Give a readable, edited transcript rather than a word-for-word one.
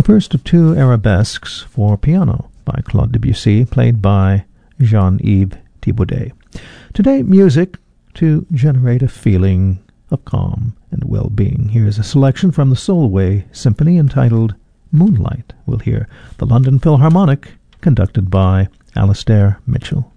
the first of two arabesques for piano by Claude Debussy, played by Jean-Yves Thibaudet. Today, music to generate a feeling of calm and well-being. Here's a selection from the Solway Symphony entitled Moonlight. We'll hear the London Philharmonic, conducted by Alastair Mitchell.